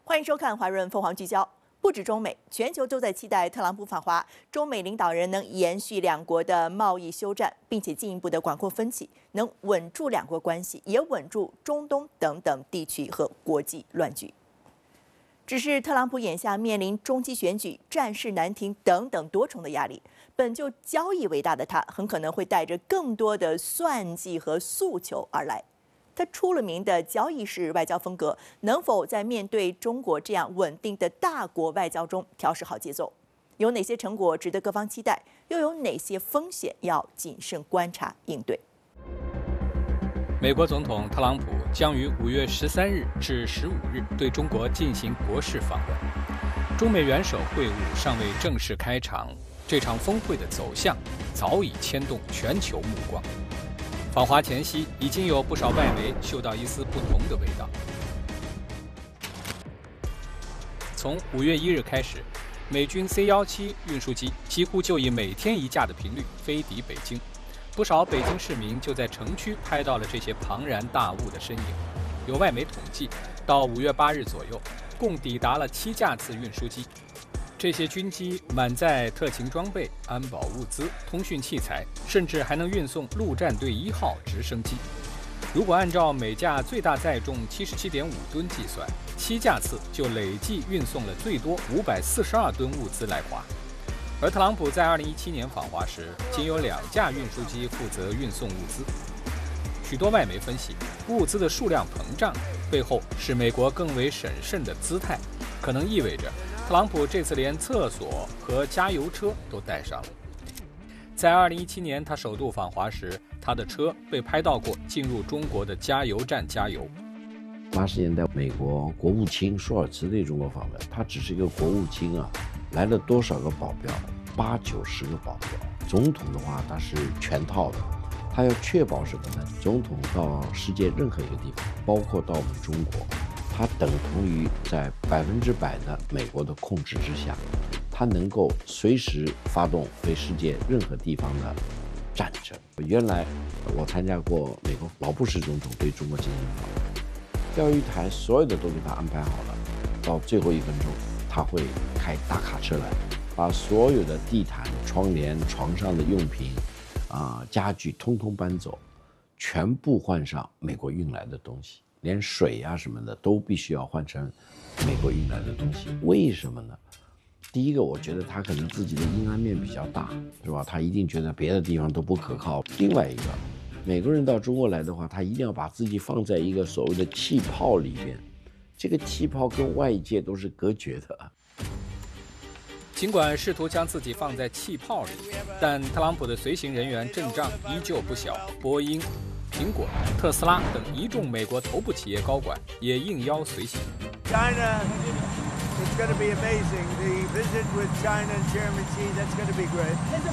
欢迎收看华润凤凰聚焦。不止中美，全球都在期待特朗普访华，中美领导人能延续两国的贸易休战，并且进一步的管控分歧，能稳住两国关系，也稳住中东等等地区和国际乱局。只是特朗普眼下面临中期选举、战事难停等等多重的压力，本就交易为大的他，很可能会带着更多的算计和诉求而来。他出了名的交易式外交风格，能否在面对中国这样稳定的大国外交中调试好节奏？有哪些成果值得各方期待？又有哪些风险要谨慎观察应对？ 美国总统特朗普将于5月13日至15日对中国进行国事访问。中美元首会晤尚未正式开场，这场峰会的走向早已牵动全球目光。访华前夕，已经有不少外媒嗅到一丝不同的味道。从5月1日开始，美军 C-17运输机几乎就以每天一架的频率飞抵北京，不少北京市民就在城区拍到了这些庞然大物的身影。有外媒统计，到5月8日左右，共抵达了7架次运输机。这些军机满载特勤装备、安保物资、通讯器材，甚至还能运送陆战队1号直升机。如果按照每架最大载重77.5吨计算，7架次就累计运送了最多542吨物资来华。而特朗普在2017年访华时，仅有2架运输机负责运送物资。许多外媒分析，物资的数量膨胀背后是美国更为审慎的姿态，可能意味着特朗普这次连厕所和加油车都带上了。在2017年他首度访华时，他的车被拍到过进入中国的加油站加油。 80年代美国国务卿舒尔茨对中国访问，他只是一个国务卿啊，来了多少个保镖？80-90个保镖。总统的话，他是全套的，他要确保什么呢？总统到世界任何一个地方，包括到我们中国，它等同于在100%的美国的控制之下，它能够随时发动对世界任何地方的战争。原来我参加过美国老布什总统对中国进行访问，钓鱼台所有的都给他安排好了，到最后1分钟他会开大卡车来，把所有的地毯、窗帘、床上的用品家具通通搬走，全部换上美国运来的东西。连水啊什么的都必须要换成美国运来的东西，为什么呢？第一个，我觉得他可能自己的阴暗面比较大，是吧？他一定觉得别的地方都不可靠。另外一个，美国人到中国来的话，他一定要把自己放在一个所谓的气泡里边，这个气泡跟外界都是隔绝的。 尽管试图将自己放在气泡里，但特朗普的随行人员阵仗依旧不小，波音、苹果、特斯拉等一众美国头部企业高管也应邀随行。 China, it's going to be amazing. The visit with China and Chairman Xi, that's going to be great.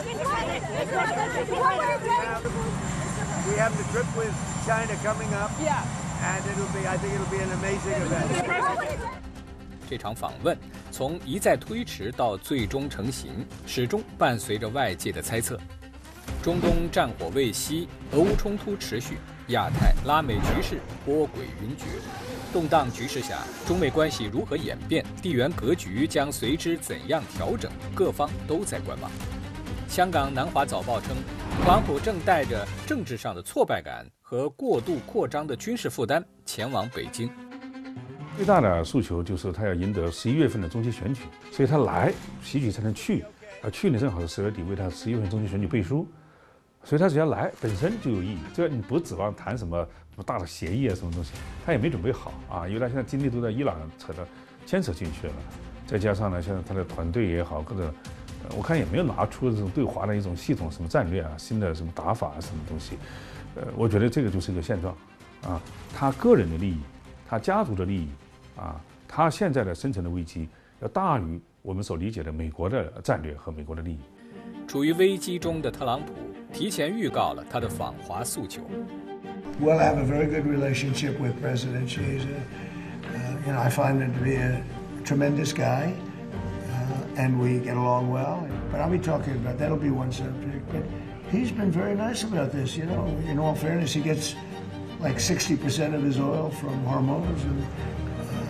We have the trip with China coming up, and I think it'll be an amazing event. 这场访问从一再推迟到最终成型，始终伴随着外界的猜测。中东战火未息，俄乌冲突持续，亚太拉美局势波诡云谲。动荡局势下，中美关系如何演变，地缘格局将随之怎样调整，各方都在观望。香港南华早报称，特朗普正带着政治上的挫败感和过度扩张的军事负担前往北京。 最大的诉求就是他要赢得11月份的中期选举，所以他来，习举才能去，去年正好是10月底为他11月份中期选举背书。所以他只要来本身就有意义，这你不指望谈什么大的协议啊什么东西，他也没准备好啊，因为他现在精力都在伊朗牵扯进去了，再加上呢，现在他的团队也好，或者我看也没有拿出这种对华的一种系统什么战略啊，新的什么打法啊什么东西，我觉得这个就是一个现状啊，他个人的利益，他家族的利益啊，他现在的生存的危机要大于我们所理解的美国的战略和美国的利益。 处于危机中的特朗普提前预告了他的访华诉求。 Well, I have a very good relationship with President Xi. I find him to be a tremendous guy, and we get along well. But I'll be talking about that'll be one subject. But he's been very nice about this. In all fairness, he gets like 60% of his oil from Hormuz, and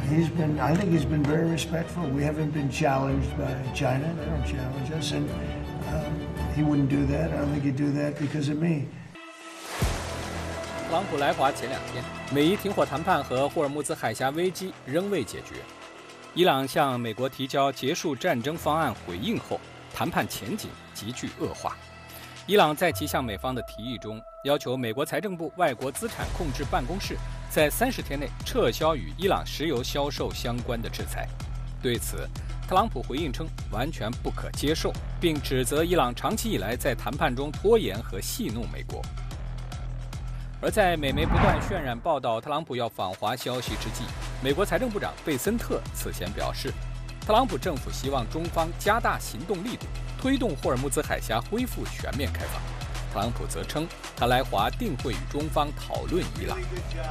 I think he's been very respectful. We haven't been challenged by China. They don't challenge us, and he wouldn't do that. I don't think he'd do that because of me. 特朗普来华前2天，美伊停火谈判和霍尔木兹海峡危机仍未解决。伊朗向美国提交结束战争方案回应后，谈判前景急剧恶化。伊朗在其向美方的提议中，要求美国财政部外国资产控制办公室在30天内撤销与伊朗石油销售相关的制裁。对此，特朗普回应称完全不可接受，并指责伊朗长期以来在谈判中拖延和戏弄美国。而在美媒不断渲染报道特朗普要访华消息之际，美国财政部长贝森特此前表示，特朗普政府希望中方加大行动力度，推动霍尔木兹海峡恢复全面开放。特朗普则称，他来华定会与中方讨论伊朗。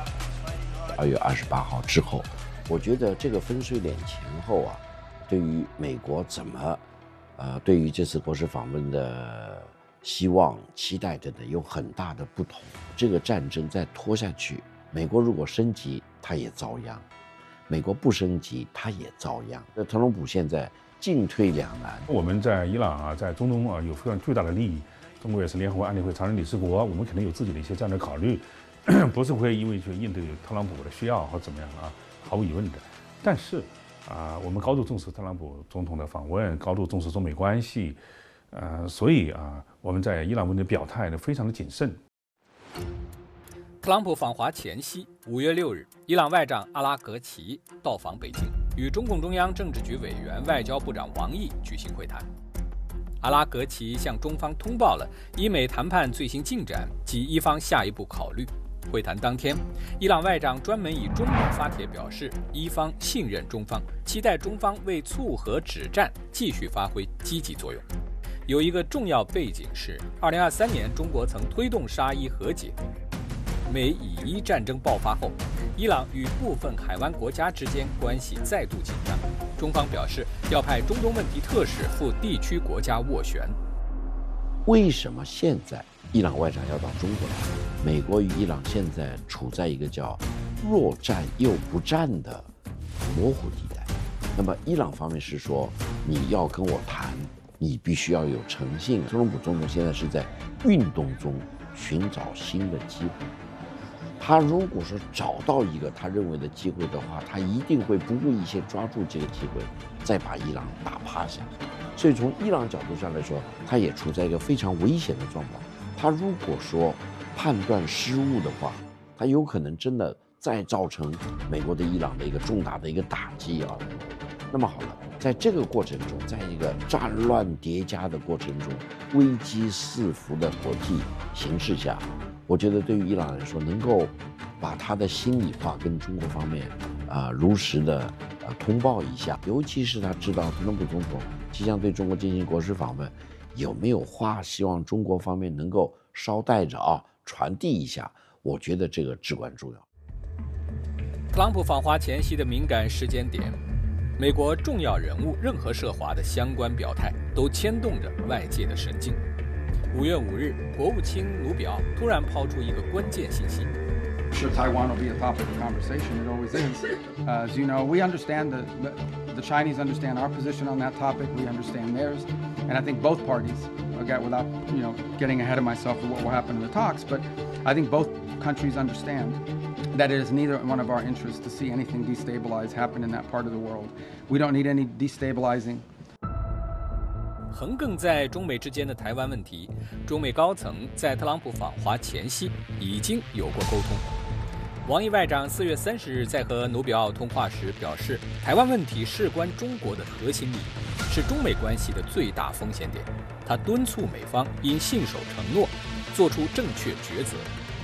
2月28号之后，我觉得这个分水岭前后啊，对于美国怎么，对于这次国事访问的希望、期待等等有很大的不同。这个战争再拖下去，美国如果升级，它也遭殃；美国不升级，它也遭殃。那特朗普现在进退两难。 我们在伊朗啊，在中东啊有非常巨大的利益，中国也是联合国安理会常任理事国，我们肯定有自己的一些战略考虑，不是会因为去应对特朗普的需要或怎么样啊，毫无疑问的。但是我们高度重视特朗普总统的访问，高度重视中美关系，所以我们在伊朗问题的表态呢非常的谨慎。 特朗普访华前夕，5月6日，伊朗外长阿拉格齐到访北京，与中共中央政治局委员、外交部长王毅举行会谈。阿拉格齐向中方通报了伊美谈判最新进展及伊方下一步考虑。会谈当天，伊朗外长专门以中文发帖表示，伊方信任中方，期待中方为促和止战继续发挥积极作用。有一个重要背景是，2023年中国曾推动沙伊和解。美以伊战争爆发后，伊朗与部分海湾国家之间关系再度紧张。中方表示要派中东问题特使赴地区国家斡旋。 为什么现在伊朗外长要到中国来？美国与伊朗现在处在一个叫若战又不战的模糊地带。那么伊朗方面是说，你要跟我谈，你必须要有诚信。特朗普总统现在是在运动中寻找新的机会。他如果说找到一个他认为的机会的话，他一定会不顾一切抓住这个机会，再把伊朗打趴下。所以从伊朗角度上来说，他也处在一个非常危险的状况。他如果说判断失误的话，他有可能真的再造成美国对伊朗的一个重大的一个打击啊。那么好了，在这个过程中，在一个战乱叠加的过程中，危机四伏的国际形势下，我觉得对于伊朗来说，能够把他的心里话跟中国方面如实的通报一下，尤其是他知道特朗普总统即将对中国进行国事访问，有没有话希望中国方面能够捎带着传递一下，我觉得这个至关重要。 特朗普访华前夕的敏感时间点，美国重要人物任何涉华的相关表态都牵动着外界的神经。5月5日，国务卿努比奥突然抛出一个关键信息。 Sure, Taiwan will be a topic of conversation. It always is. As you know, we understand the Chinese understand our position on that topic. We understand theirs, and I think both parties, without getting ahead of myself of what will happen in the talks, but I think both countries understand that it is neither one of our interests to see anything destabilize happen in that part of the world. We don't need any destabilizing. 横亘在中美之间的台湾问题，中美高层在特朗普访华前夕已经有过沟通。王毅外长4月30日在和努比奥通话时表示，台湾问题事关中国的核心利益，是中美关系的最大风险点。他敦促美方应信守承诺，做出正确抉择。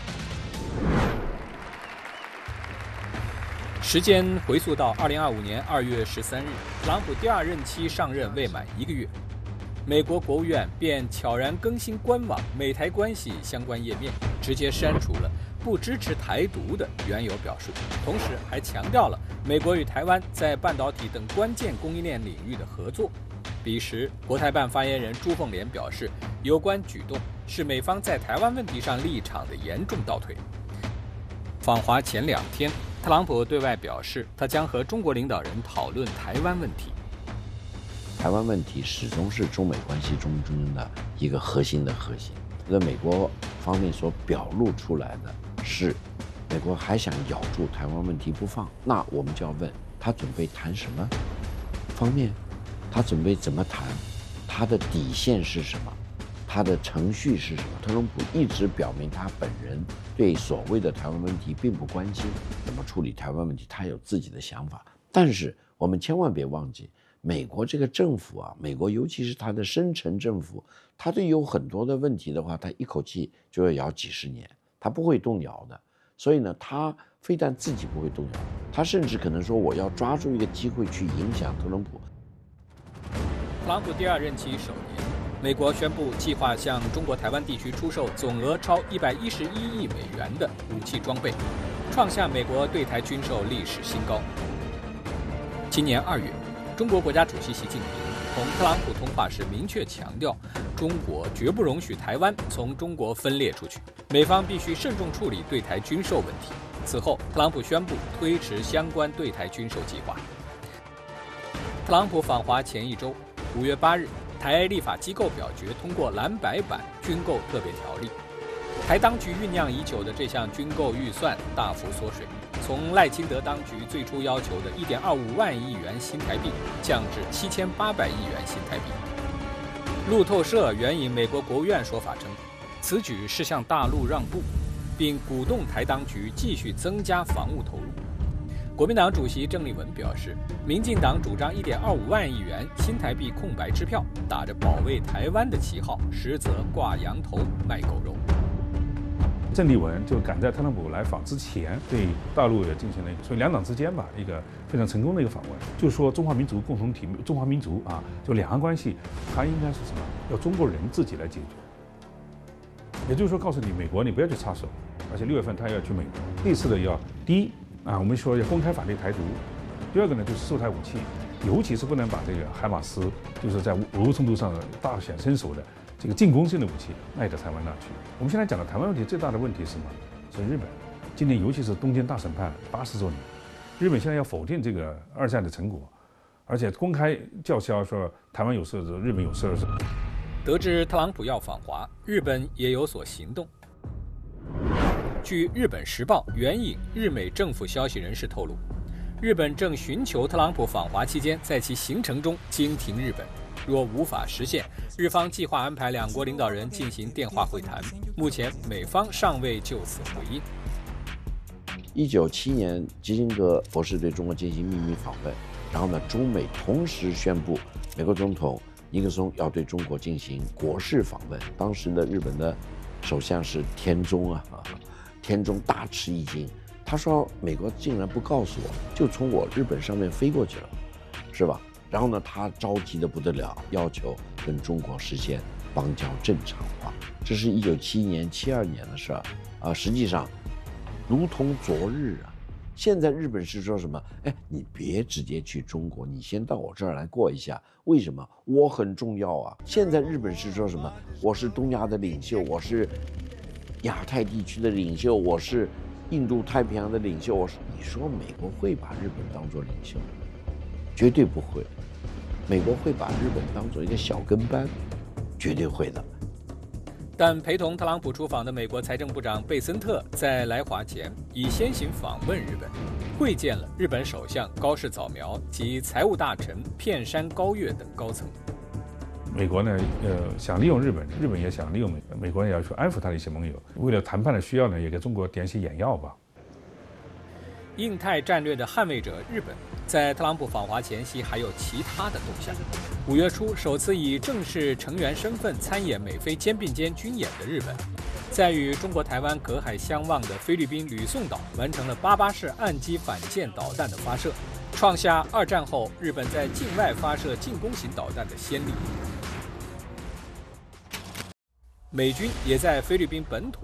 时间回溯到2025年2月13日，特朗普第2任期上任未满1个月，美国国务院便悄然更新官网美台关系相关页面，直接删除了不支持台独的原有表述，同时还强调了美国与台湾在半导体等关键供应链领域的合作。彼时，国台办发言人朱凤莲表示，有关举动是美方在台湾问题上立场的严重倒退。访华前2天， 特朗普对外表示，他将和中国领导人讨论台湾问题。 台湾问题始终是中美关系中的一个核心。在美国方面所表露出来的是，美国还想咬住台湾问题不放，那我们就要问他准备谈什么方面，他准备怎么谈，他的底线是什么，他的程序是什么。特朗普一直表明他本人对所谓的台湾问题并不关心，怎么处理台湾问题他有自己的想法。但是我们千万别忘记，美国这个政府啊，美国尤其是他的深层政府，他对有很多的问题的话，他一口气就要摇几十年，他不会动摇的。所以呢，他非但自己不会动摇，他甚至可能说我要抓住一个机会去影响特朗普。 特朗普第2任期首年，美国宣布计划向中国台湾地区出售总额超111亿美元的武器装备，创下美国对台军售历史新高。今年2月，中国国家主席习近平同特朗普通话时明确强调，中国绝不容许台湾从中国分裂出去，美方必须慎重处理对台军售问题。此后，特朗普宣布推迟相关对台军售计划。特朗普访华前一周，5月8日，台立法机构表决通过蓝白版军购特别条例。台当局酝酿已久的这项军购预算大幅缩水，从赖清德当局最初要求的1.25万亿元新台币降至7800亿元新台币。路透社援引美国国务院说法称，此举是向大陆让步，并鼓动台当局继续增加防务投入。国民党主席郑丽文表示，民进党主张1.25万亿元新台币空白支票，打着保卫台湾的旗号，实则挂羊头卖狗肉。 郑丽文就赶在特朗普来访之前，对大陆也进行了一个，所以两党之间吧，一个非常成功的一个访问，就是说中华民族共同体，中华民族啊，就两岸关系，它应该是什么？要中国人自己来解决。也就是说，告诉你美国，你不要去插手，而且6月份他要去美国。这次的要第一啊，我们说要公开反对台独；第二个呢，就是售台武器，尤其是不能把这个海马斯，就是在某个程度上大显身手的这个进攻性的武器卖到台湾那去。我们现在讲的台湾问题最大的问题是什么？是日本。今年尤其是东京大审判80周年，日本现在要否定这个2战的成果，而且公开叫嚣说台湾有事，日本有事。 得知特朗普要访华，日本也有所行动。据《日本时报》援引日美政府消息人士透露，日本正寻求特朗普访华期间在其行程中经停日本，若无法实现，日方计划安排2国领导人进行电话会谈。目前美方尚未就此回应。 1997年，基辛格博士对中国进行秘密访问，然后呢，中美同时宣布，美国总统尼克松要对中国进行国事访问。当时的日本的首相是田中田中大吃一惊，他说美国竟然不告诉我，就从我日本上面飞过去了，是吧？然后呢，他着急得不得了，要求跟中国实现邦交正常化。这是1971年、72年的事儿实际上如同昨日啊。现在日本是说什么？哎，你别直接去中国，你先到我这儿来过一下。为什么？我很重要啊。现在日本是说什么？我是东亚的领袖，我是亚太地区的领袖，我是印度太平洋的领袖。你说美国会把日本当作领袖？绝对不会。美国会把日本当作一个小跟班，绝对会的。 但陪同特朗普出访的美国财政部长贝森特在来华前已先行访问日本，会见了日本首相高市早苗及财务大臣片山高月等高层。 美国呢，想利用日本，日本也想利用美国，美国也要去安抚他的一些盟友。为了谈判的需要呢，也给中国点些眼药吧。 印太战略的捍卫者日本，在特朗普访华前夕还有其他的动向。5月初首次以正式成员身份参演美菲肩并肩军演的日本，在与中国台湾隔海相望的菲律宾吕宋岛完成了88式岸基反舰导弹的发射，创下2战后日本在境外发射进攻型导弹的先例。美军也在菲律宾本土